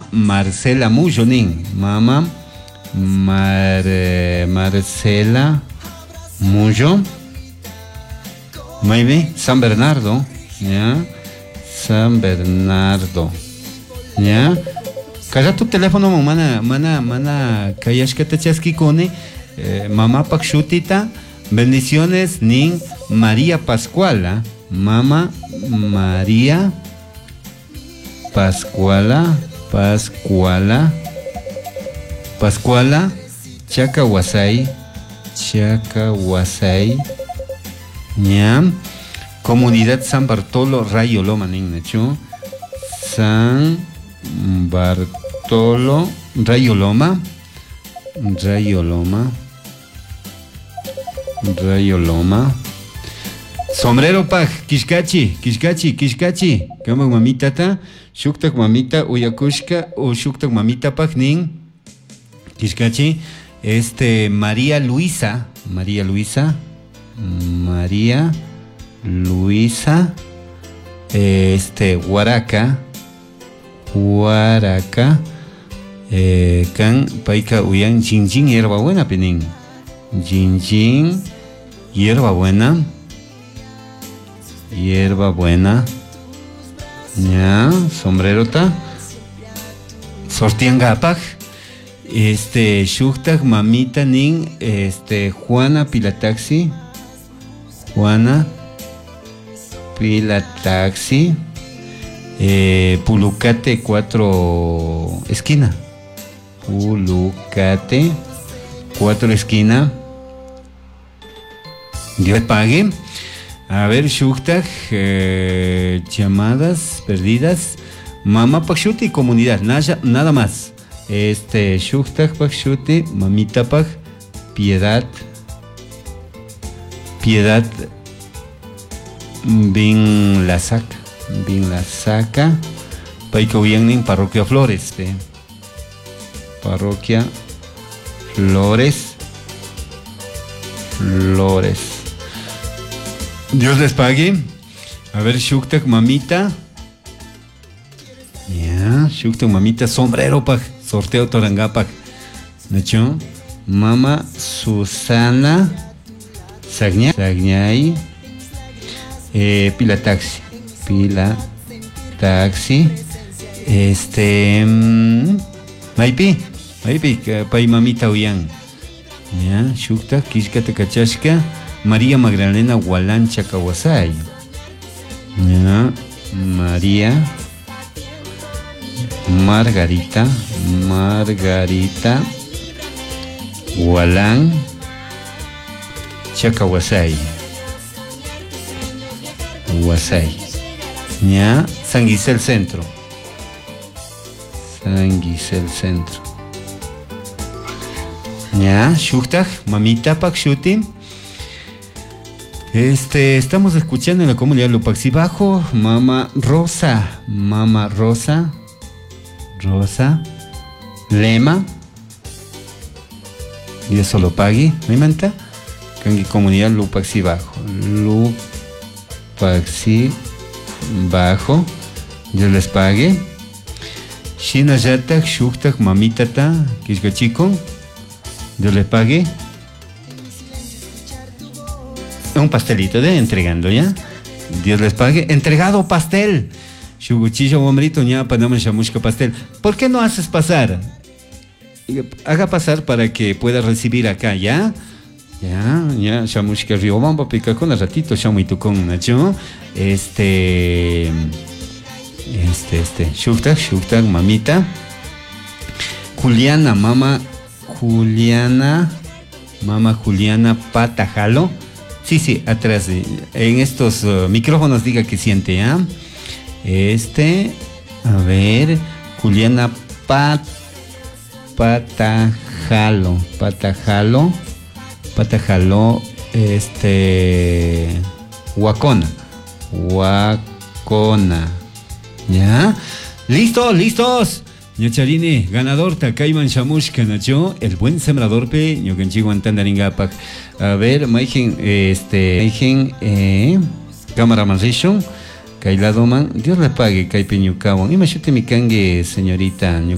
Marcela Mullonin, mama Marcela Mullo, maybe San Bernardo, ya, San Bernardo, ya. Calla tu teléfono, mana, kayashkata chaskikone, mamá pakshutita, bendiciones, nin María Pascuala, mama María Pascuala, Chacahuasay, ñam, Comunidad San Bartolo, Rayo Loma, Nacho, San Bartolo, Rayo Loma, Sombrero Paj, Kishkachi, Kama mamita ta, Shuktak mamita, Uyakushka, o Shuktak mamita Paj nin, Kishkachi, María Luisa, Huaraca, Kan Paika Uyan, Jinjin, hierba buena, penin, Jinjin, hierba buena, ya, sombrerota, Sortiangapaj, Shuktak mamita nin, Juana Pilataxi, Pulucate 4 esquina, Pulucate 4 esquina, Dios pague. A ver, Shuktak, llamadas perdidas, mamá Pakshuti, comunidad, nada más. Shuktak Pakshuti, mamita Pak, Piedad, Bin la saca, Paika Uyannin, Parroquia Flores, Parroquia Flores. Dios les pague. A ver, Shuktak mamita. Ya, Shuktak mamita, sombrero Pak, sorteo Torangapak. Nacho, mama Susana Sagnay, Pila taxi, Maipi, pay mamita Uyan. Ya, Shuktak, Kishkata Kachashka, María Magdalena Gualancha Kawasay. Ya, María Margarita Gualán Chacawasay. Ya, San Gisel Centro. Ya, Shuktak, mamita Pakshuti. Estamos escuchando en la comunidad Lupaxi Bajo, Mama Rosa, Lema, y eso lo pague, ¿me manta? Cangi comunidad Lupaxi Bajo, Dios les pague. Shina Yatak, Shuktak, Mamitata, Kishkachico, Dios les pague. Un pastelito de entregando, ¿ya? Dios les pague. Entregado pastel. Shuguchillo, hombrito, ya panamos shamushka pastel. ¿Por qué no haces pasar? Haga pasar para que pueda recibir acá, ¿ya? Ya, shamushka riobamba pica con el ratito, shamuito con nacho. Shuktak, mamita. Mama Juliana Patajalo. Sí, atrás, en estos micrófonos diga que siente, ¿ya? A ver, Juliana Patajalo, Huacona, ¿ya? ¡Listos! Ñacharini, ganador Takaiman Shamushka Nacho, el buen sembrador pe, ñocanchigo antandaringapak. A ver, Maijen, cámara manzation, Kailadoman, Dios le pague, Kaipeñucawan. Imagínate mi cangue, señorita.